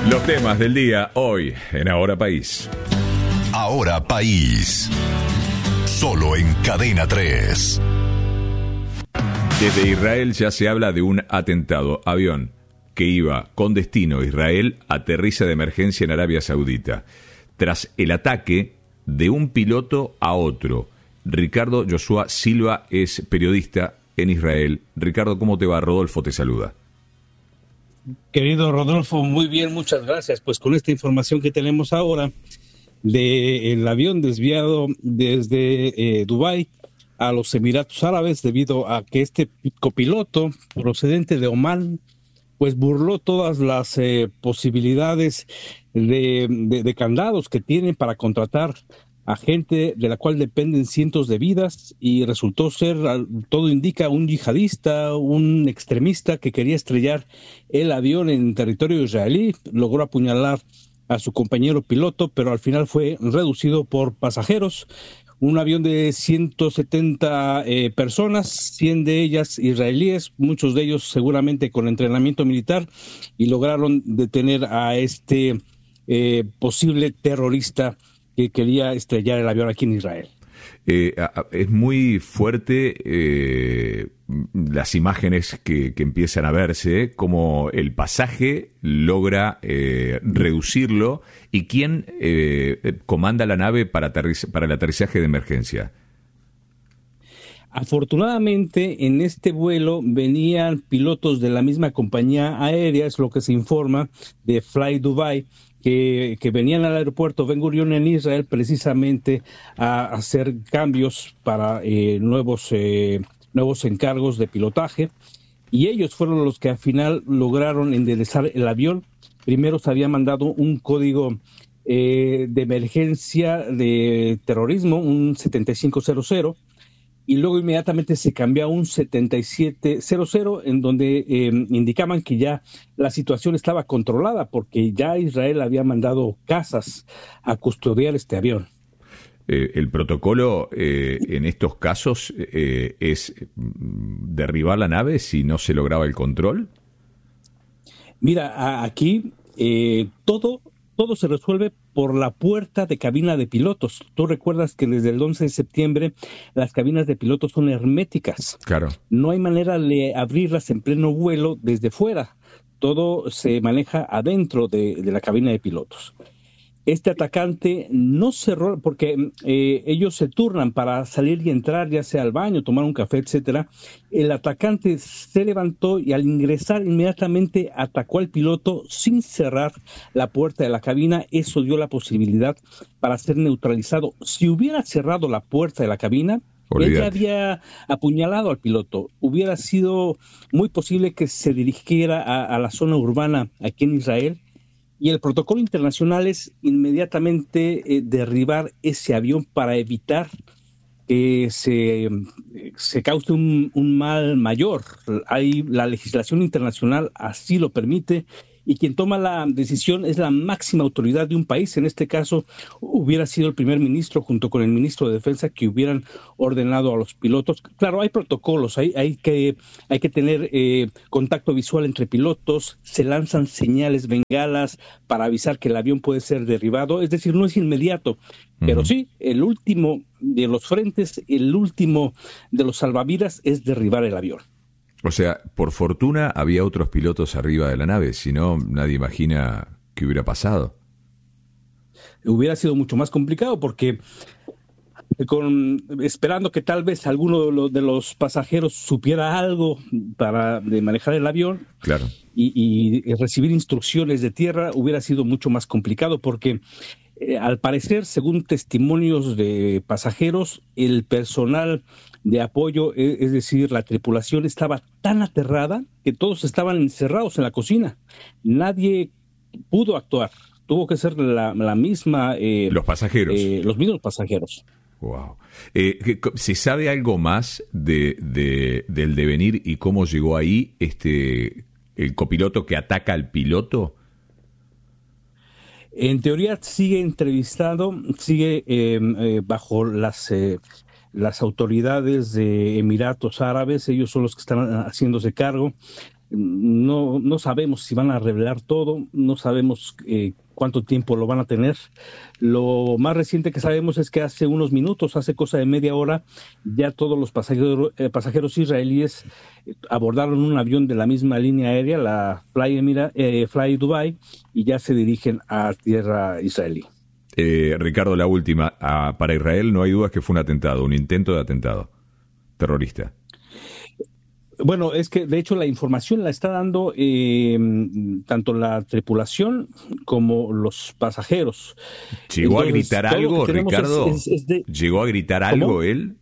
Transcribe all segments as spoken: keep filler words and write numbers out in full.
Los temas del día hoy en Ahora País. Ahora País. Solo en Cadena tres. Desde Israel ya se habla de un atentado. Avión que iba con destino a Israel aterriza de emergencia en Arabia Saudita. Tras el ataque de un piloto a otro. Ricardo Joshua Silva es periodista en Israel. Ricardo, ¿cómo te va? Rodolfo te saluda. Querido Rodolfo, muy bien, muchas gracias. Pues con esta información que tenemos ahora del avión desviado desde eh, Dubái a los Emiratos Árabes debido a que este copiloto procedente de Omán pues burló todas las eh, posibilidades de, de, de candados que tienen para contratar a gente de la cual dependen cientos de vidas y resultó ser, todo indica, un yihadista, un extremista que quería estrellar el avión en territorio israelí, logró apuñalar a su compañero piloto, pero al final fue reducido por pasajeros. Un avión de ciento setenta eh, personas, cien de ellas israelíes, muchos de ellos seguramente con entrenamiento militar, y lograron detener a este eh, posible terrorista que quería estrellar el avión aquí en Israel. Eh, es muy fuerte eh, las imágenes que, que empiezan a verse, como el pasaje logra eh, reducirlo y quién eh, comanda la nave para, aterriz- para el aterrizaje de emergencia. Afortunadamente, en este vuelo venían pilotos de la misma compañía aérea, es lo que se informa, de Fly Dubai, que, que venían al aeropuerto Ben Gurion en Israel precisamente a hacer cambios para eh, nuevos, eh, nuevos encargos de pilotaje. Y ellos fueron los que al final lograron enderezar el avión. Primero se había mandado un código eh, de emergencia de terrorismo, un setenta y cinco cero cero, y luego inmediatamente se cambió a un setenta y siete cero cero, en donde eh, indicaban que ya la situación estaba controlada porque ya Israel había mandado cazas a custodiar este avión. Eh, el protocolo eh, en estos casos eh, es derribar la nave si no se lograba el control. Mira, a, aquí eh, todo, todo se resuelve por la puerta de cabina de pilotos. Tú recuerdas que desde el once de septiembre las cabinas de pilotos son herméticas. Claro. No hay manera de abrirlas en pleno vuelo desde fuera. Todo se maneja adentro de, de la cabina de pilotos. Este atacante no cerró, porque eh, ellos se turnan para salir y entrar, ya sea al baño, tomar un café, etcétera. El atacante se levantó y al ingresar inmediatamente atacó al piloto sin cerrar la puerta de la cabina. Eso dio la posibilidad para ser neutralizado. Si hubiera cerrado la puerta de la cabina, Olvídate. Ella había apuñalado al piloto. Hubiera sido muy posible que se dirigiera a, a la zona urbana aquí en Israel. Y el protocolo internacional es inmediatamente eh, derribar ese avión para evitar que se, se cause un, un mal mayor. Hay, la legislación internacional así lo permite, y quien toma la decisión es la máxima autoridad de un país. En este caso hubiera sido el primer ministro junto con el ministro de Defensa que hubieran ordenado a los pilotos. Claro, hay protocolos, hay, hay, que, hay que tener eh, contacto visual entre pilotos, se lanzan señales bengalas para avisar que el avión puede ser derribado, es decir, no es inmediato, uh-huh. Pero sí, el último de los frentes, el último de los salvavidas es derribar el avión. O sea, por fortuna había otros pilotos arriba de la nave, si no, nadie imagina qué hubiera pasado. Hubiera sido mucho más complicado porque con, esperando que tal vez alguno de los, de los pasajeros supiera algo para de manejar el avión, claro. y, y recibir instrucciones de tierra, hubiera sido mucho más complicado porque eh, al parecer, según testimonios de pasajeros, el personal de apoyo, es decir, la tripulación estaba tan aterrada que todos estaban encerrados en la cocina. Nadie pudo actuar. Tuvo que ser la, la misma... Eh, los pasajeros. Eh, los mismos pasajeros. Wow. Eh, ¿Se sabe algo más de, de, del devenir y cómo llegó ahí este el copiloto que ataca al piloto? En teoría sigue entrevistado, sigue eh, eh, bajo las... Eh, las autoridades de Emiratos Árabes, ellos son los que están haciéndose cargo. No, no sabemos si van a revelar todo, no sabemos eh, cuánto tiempo lo van a tener. Lo más reciente que sabemos es que hace unos minutos, hace cosa de media hora, ya todos los pasajeros, eh, pasajeros israelíes abordaron un avión de la misma línea aérea, la Fly, Emira, eh, Fly Dubai, y ya se dirigen a tierra israelí. Eh, Ricardo, la última. Ah, para Israel no hay dudas que fue un atentado, un intento de atentado terrorista. Bueno, es que de hecho la información la está dando eh, tanto la tripulación como los pasajeros. ¿Llegó Entonces, a gritar algo, Ricardo? Es, es, es de... ¿Llegó a gritar algo ¿Cómo? él?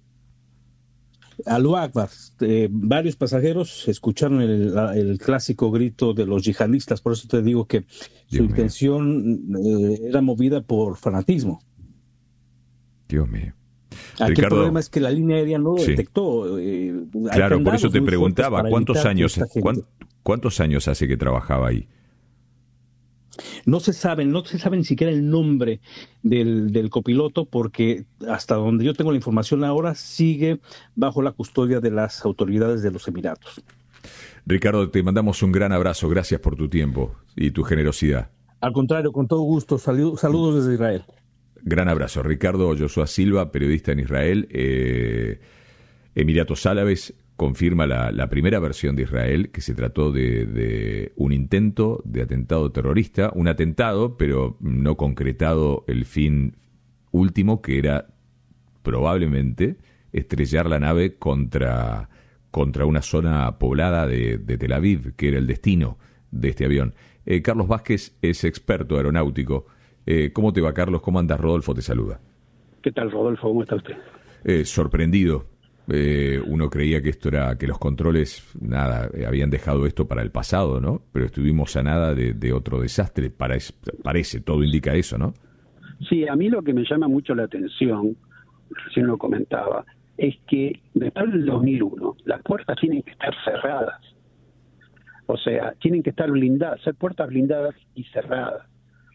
Allahu Akbar. Eh, varios pasajeros escucharon el, el clásico grito de los yihadistas, por eso te digo que Dios su mío. intención eh, era movida por fanatismo. Dios mío. Aquí Ricardo, el problema es que la línea aérea no lo sí. detectó. Eh, claro, por eso te preguntaba, ¿cuántos años, ¿cuántos, ¿cuántos años hace que trabajaba ahí? No se sabe, no se sabe ni siquiera el nombre del, del copiloto, porque hasta donde yo tengo la información ahora sigue bajo la custodia de las autoridades de los Emiratos. Ricardo, te mandamos un gran abrazo, gracias por tu tiempo y tu generosidad. Al contrario, con todo gusto, saludos, saludos desde Israel. Gran abrazo. Ricardo Joshua Silva, periodista en Israel, eh, Emiratos Árabes, confirma la, la primera versión de Israel, que se trató de, de un intento de atentado terrorista, un atentado, pero no concretado el fin último, que era probablemente estrellar la nave contra, contra una zona poblada de, de Tel Aviv, que era el destino de este avión. Eh, Carlos Vázquez es experto aeronáutico. Eh, ¿Cómo te va, Carlos? ¿Cómo andas? Rodolfo te saluda. ¿Qué tal, Rodolfo? ¿Cómo está usted? Eh, sorprendido. Eh, uno creía que esto era, que los controles, nada, eh, habían dejado esto para el pasado, ¿no? Pero estuvimos a nada de, de otro desastre, parece, parece, todo indica eso, ¿no? Sí, a mí lo que me llama mucho la atención, recién lo comentaba, es que después del dos mil uno las puertas tienen que estar cerradas. O sea, tienen que estar blindadas, ser puertas blindadas y cerradas.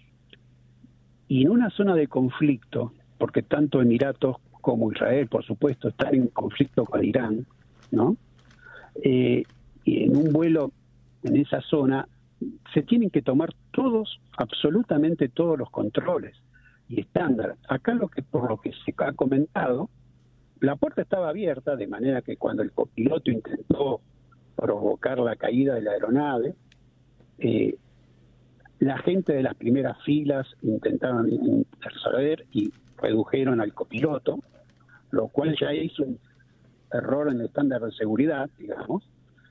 Y en una zona de conflicto, porque tanto Emiratos como Israel, por supuesto, están en conflicto con Irán, ¿no? Eh, y en un vuelo en esa zona se tienen que tomar todos, absolutamente todos los controles y estándares. Acá lo que por lo que se ha comentado, la puerta estaba abierta, de manera que cuando el copiloto intentó provocar la caída de la aeronave, eh, la gente de las primeras filas intentaron interceder y redujeron al copiloto, lo cual ya hizo un error en el estándar de seguridad, digamos,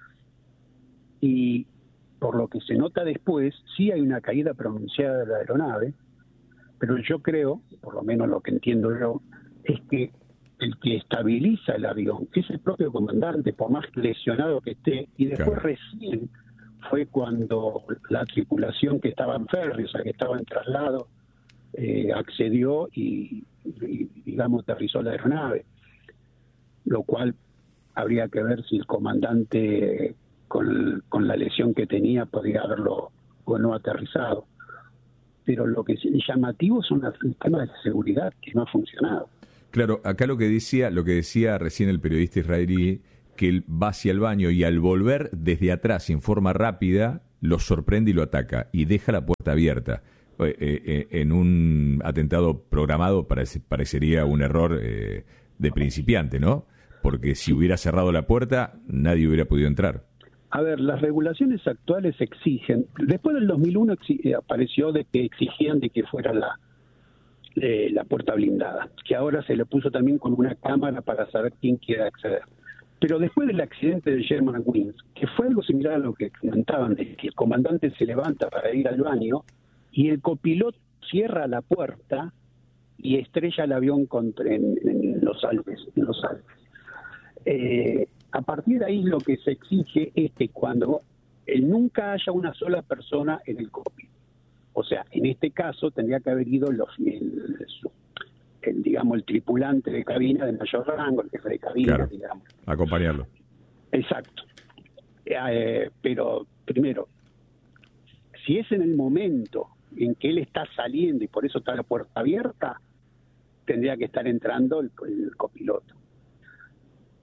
y por lo que se nota después, sí hay una caída pronunciada de la aeronave, pero yo creo, por lo menos lo que entiendo yo, es que el que estabiliza el avión es el propio comandante, por más lesionado que esté, y después claro. recién fue cuando la tripulación que estaba en ferry, o sea, que estaba en traslado, eh, accedió y, y, digamos, aterrizó la aeronave. Lo cual habría que ver si el comandante, con, con la lesión que tenía, podría haberlo o no aterrizado. Pero lo que es llamativo son los sistemas de seguridad que no ha funcionado. Claro, acá lo que decía, lo que decía recién el periodista israelí, que él va hacia el baño y al volver desde atrás en forma rápida lo sorprende y lo ataca y deja la puerta abierta. Eh, eh, en un atentado programado parece, parecería un error eh, de principiante, ¿no? Porque si hubiera cerrado la puerta nadie hubiera podido entrar. A ver, las regulaciones actuales exigen, después del dos mil uno exi- apareció de que exigían de que fuera la eh, la puerta blindada, que ahora se le puso también con una cámara para saber quién quiere acceder. Pero después del accidente de Germanwings, que fue algo similar a lo que comentaban, de que el comandante se levanta para ir al baño y el copiloto cierra la puerta y estrella el avión contra, en, en los Alpes. En los Alpes. Eh, a partir de ahí lo que se exige es que cuando eh, nunca haya una sola persona en el cockpit. O sea, en este caso tendría que haber ido los, el, el, digamos, el tripulante de cabina de mayor rango, el jefe de cabina, claro, digamos. Acompañarlo. Exacto. Eh, pero, primero, si es en el momento en que él está saliendo y por eso está la puerta abierta, tendría que estar entrando el, el copiloto.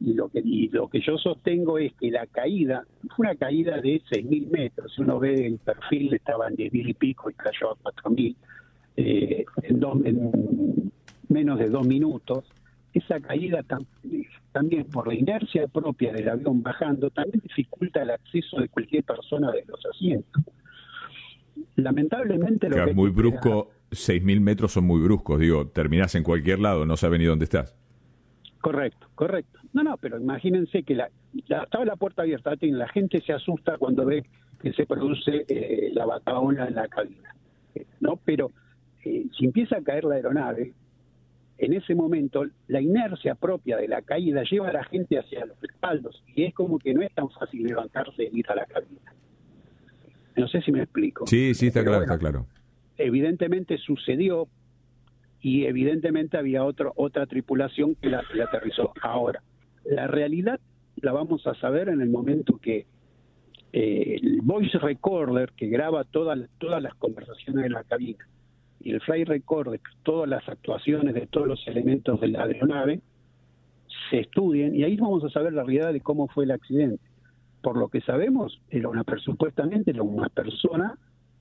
y lo que y lo que yo sostengo es que la caída fue una caída de seis mil metros. Si uno ve el perfil, estaba en diez mil y pico y cayó a cuatro mil eh, en, dos, en menos de dos minutos. Esa caída tam, también por la inercia propia del avión bajando también dificulta el acceso de cualquier persona de los asientos. Lamentablemente lo claro, que muy brusco, seis mil metros son muy bruscos, digo, terminás en cualquier lado, no sabes ni dónde estás. Correcto, correcto. No, no, pero imagínense que la, la estaba la puerta abierta, la gente se asusta cuando ve que se produce eh, la bataola en la cabina, ¿no? Pero eh, si empieza a caer la aeronave, en ese momento la inercia propia de la caída lleva a la gente hacia los respaldos y es como que no es tan fácil levantarse e ir a la cabina. No sé si me explico. Sí, sí, está Pero claro, bueno, está claro. Evidentemente sucedió y evidentemente había otro, otra tripulación que la, la aterrizó. Ahora, la realidad la vamos a saber en el momento que eh, el voice recorder que graba todas todas las conversaciones de la cabina y el flight recorder, todas las actuaciones de todos los elementos de la aeronave, se estudien y ahí vamos a saber la realidad de cómo fue el accidente. Por lo que sabemos, era una supuestamente era una persona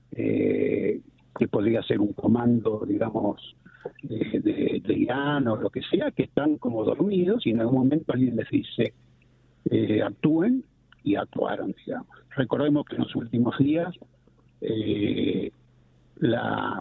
eh, que podría ser un comando, digamos, de, de, de Irán o lo que sea, que están como dormidos y en algún momento alguien les dice eh, actúen y actuaron, digamos. Recordemos que en los últimos días eh, la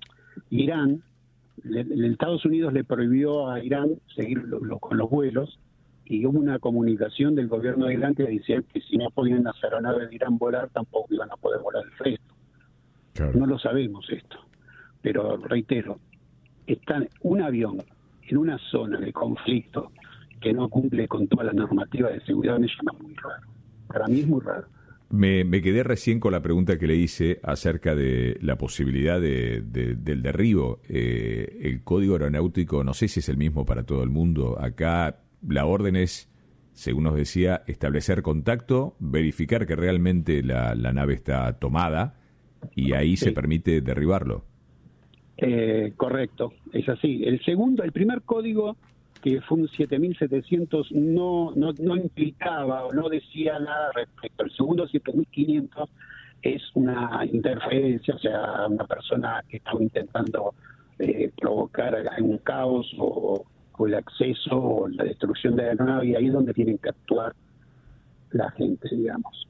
Irán, le, le, Estados Unidos le prohibió a Irán seguir lo, lo, con los vuelos y hubo una comunicación del gobierno de Irán que decía que si no podían las aeronaves de Irán volar, tampoco iban a poder volar el resto. Claro. No lo sabemos esto, pero reitero, está un avión en una zona de conflicto que no cumple con todas las normativas de seguridad, me llama muy raro. Para mí es muy raro. Me, me quedé recién con la pregunta que le hice acerca de la posibilidad de, de, del derribo. Eh, el código aeronáutico, no sé si es el mismo para todo el mundo. Acá la orden es, según nos decía, establecer contacto, verificar que realmente la, la nave está tomada y ahí sí se permite derribarlo. Eh, correcto, es así. El segundo, el primer código, que fue un siete mil setecientos, no, no, no implicaba o no decía nada respecto. El segundo, siete mil quinientos, es una interferencia, o sea, una persona que estaba intentando eh, provocar un caos o, o el acceso o la destrucción de la aeronave, y ahí es donde tienen que actuar la gente, digamos.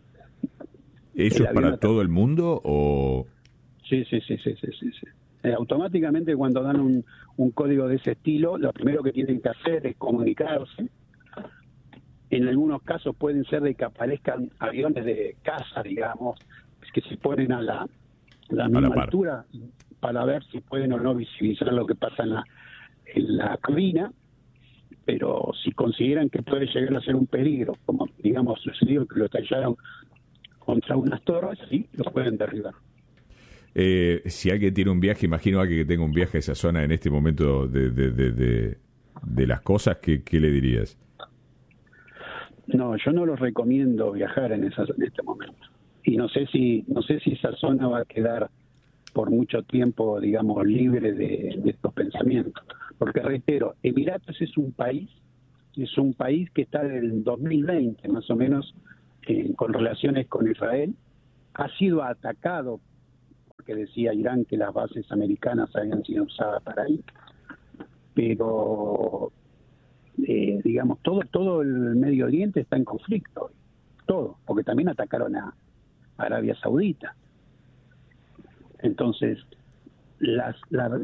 ¿Eso es para todo el mundo o...? Sí, sí, sí, sí, sí, sí. sí. Eh, automáticamente cuando dan un, un código de ese estilo, lo primero que tienen que hacer es comunicarse. En algunos casos pueden ser de que aparezcan aviones de caza, digamos, que se ponen a la, la misma la altura para ver si pueden o no visibilizar lo que pasa en la, en la cabina, pero si consideran que puede llegar a ser un peligro, como digamos sucedió que lo estallaron contra unas torres, sí, lo pueden derribar. Eh, si alguien tiene un viaje, imagino a alguien que tenga un viaje a esa zona en este momento de, de, de, de, de las cosas, ¿qué, qué le dirías? No, yo no los recomiendo viajar en, esa, en este momento. Y no sé si no sé si esa zona va a quedar por mucho tiempo, digamos, libre de, de estos pensamientos. Porque reitero, Emiratos es un país, es un país que está en el dos mil veinte, más o menos, eh, con relaciones con Israel, ha sido atacado que decía Irán que las bases americanas habían sido usadas para ahí, pero eh, digamos todo todo el Medio Oriente está en conflicto, todo, porque también atacaron a Arabia Saudita. Entonces las, la,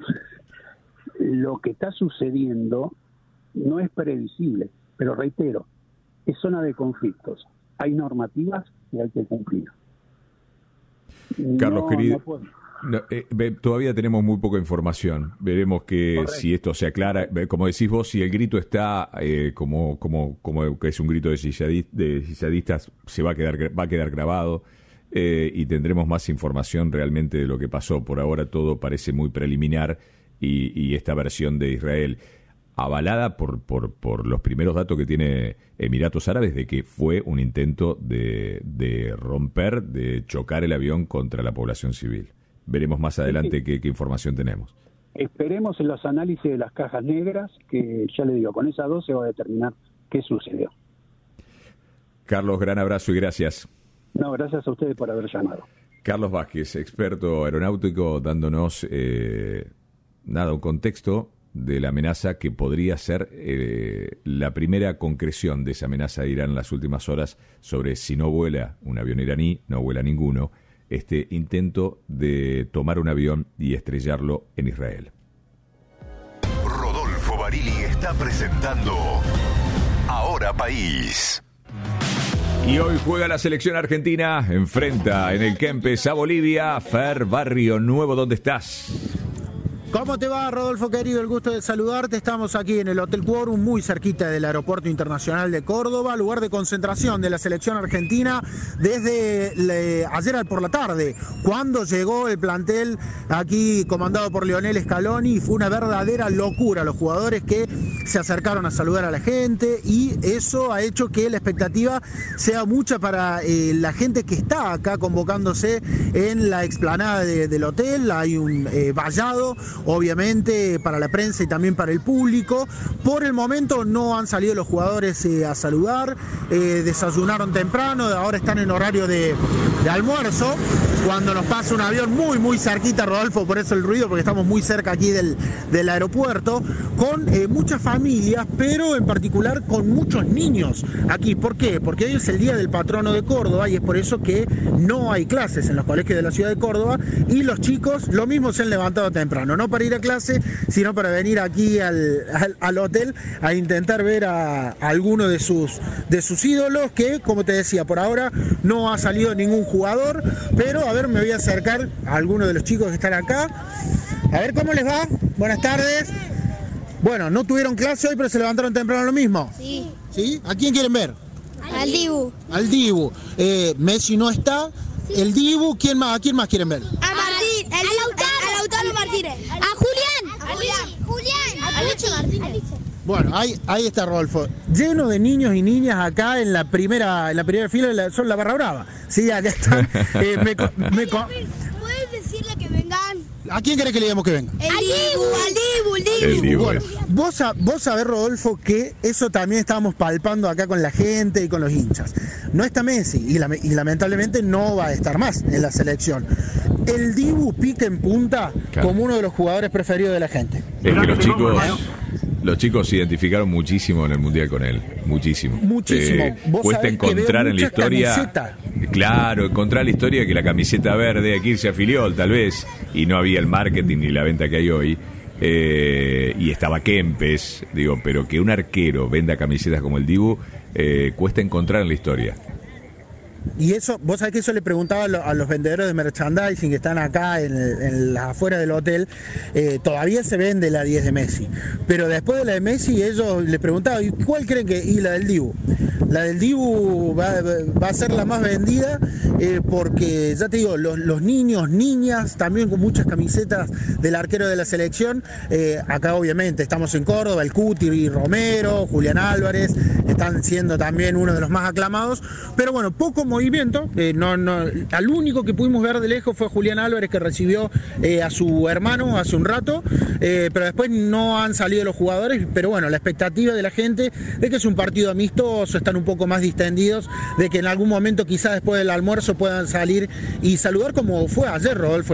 lo que está sucediendo no es previsible, pero reitero, es zona de conflictos, hay normativas y hay que cumplir. Carlos, no, querido, no no, eh, todavía tenemos muy poca información. Veremos que Correcto. Si esto se aclara. Como decís vos, si el grito está eh, como como como que es un grito de yihadistas, se va a quedar va a quedar grabado eh, y tendremos más información realmente de lo que pasó. Por ahora todo parece muy preliminar y, y esta versión de Israel, avalada por, por, por los primeros datos que tiene Emiratos Árabes de que fue un intento de, de romper, de chocar el avión contra la población civil. Veremos más adelante sí, sí. Qué, qué información tenemos. Esperemos en los análisis de las cajas negras, que ya le digo, con esas dos se va a determinar qué sucedió. Carlos, gran abrazo y gracias. No, gracias a ustedes por haber llamado. Carlos Vázquez, experto aeronáutico, dándonos eh, nada, un contexto de la amenaza que podría ser eh, la primera concreción de esa amenaza de Irán en las últimas horas sobre si no vuela un avión iraní, no vuela ninguno, este intento de tomar un avión y estrellarlo en Israel. Rodolfo Barili está presentando Ahora País. Y hoy juega la selección argentina, enfrenta en el Kempes a Bolivia. Fer, Barrio Nuevo, ¿dónde estás? ¿Cómo te va, Rodolfo, querido? El gusto de saludarte. Estamos aquí en el Hotel Quorum, muy cerquita del Aeropuerto Internacional de Córdoba, lugar de concentración de la selección argentina desde le, ayer por la tarde, cuando llegó el plantel aquí comandado por Lionel Scaloni. Fue una verdadera locura los jugadores que se acercaron a saludar a la gente, y eso ha hecho que la expectativa sea mucha para eh, la gente que está acá convocándose en la explanada de, del hotel. Hay un eh, vallado, obviamente, para la prensa y también para el público. Por el momento no han salido los jugadores eh, a saludar, eh, desayunaron temprano, ahora están en horario de, de almuerzo, cuando nos pasa un avión muy muy cerquita, Rodolfo, por eso el ruido, porque estamos muy cerca aquí del, del aeropuerto, con eh, muchas familias, pero en particular con muchos niños aquí. ¿Por qué? Porque hoy es el día del patrono de Córdoba, y es por eso que no hay clases en los colegios de la ciudad de Córdoba, y los chicos lo mismo se han levantado temprano, no para ir a clase, sino para venir aquí al, al, al hotel a intentar ver a, a alguno de sus, de sus ídolos, que, como te decía, por ahora no ha salido ningún jugador, pero a ver, me voy a acercar a alguno de los chicos que están acá. A ver cómo les va. Buenas tardes. Bueno, no tuvieron clase hoy, pero se levantaron temprano lo mismo. Sí. ¿Sí? ¿A quién quieren ver? Al Dibu. Al Dibu. Eh, Messi no está. Sí. El Dibu, ¿quién más? ¿A quién más quieren ver? A Martín. A Lautaro. A Lautaro Martínez. A Julián. A Julián. Julián. A Lucho Martínez. Bueno, ahí, ahí está Rodolfo. Lleno de niños y niñas acá en la primera, en la primera fila, la, son la barra brava. Sí, acá están. Eh, me, me, ¿Puedes decirle que vengan? ¿A quién querés que le digamos que venga? El Dibu, al Dibu, el Dibu. El Dibu. Bueno, vos, vos sabés, Rodolfo, que eso también estábamos palpando acá con la gente y con los hinchas. No está Messi y, la, y lamentablemente no va a estar más en la selección. El Dibu pica en punta, claro, como uno de los jugadores preferidos de la gente. Es que los chicos... Los chicos se identificaron muchísimo en el Mundial con él, muchísimo. Muchísimo. Eh, cuesta encontrar en la historia, camiseta. Claro, encontrar la historia que la camiseta verde, hay que irse a Filiol tal vez, y no había el marketing ni la venta que hay hoy, eh, y estaba Kempes, digo, pero que un arquero venda camisetas como el Dibu, eh, cuesta encontrar en la historia. Y eso, vos sabés que eso le preguntaba a, lo, a los vendedores de merchandising que están acá en, en las afueras del hotel. Eh, todavía se vende la diez de Messi, pero después de la de Messi ellos le preguntaban, ¿y cuál creen que? Y la del Dibu. La del Dibu va, va a ser la más vendida, eh, porque ya te digo, los, los niños, niñas, también con muchas camisetas del arquero de la selección. Eh, acá obviamente estamos en Córdoba, el Cuti y Romero, Julián Álvarez, están siendo también uno de los más aclamados, pero bueno, poco movimiento. Eh, no, no, al único que pudimos ver de lejos fue Julián Álvarez, que recibió eh, a su hermano hace un rato, eh, pero después no han salido los jugadores. Pero bueno, la expectativa de la gente de que es un partido amistoso, están un poco más distendidos, de que en algún momento quizás después del almuerzo puedan salir y saludar, como fue ayer, Rodolfo.